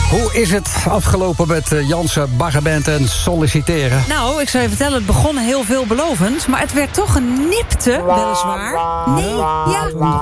Hoe is het afgelopen met Janse, Baggerband en solliciteren? Nou, ik zou je vertellen, het begon heel veelbelovend, maar het werd toch een nipte, weliswaar. Nee, ja,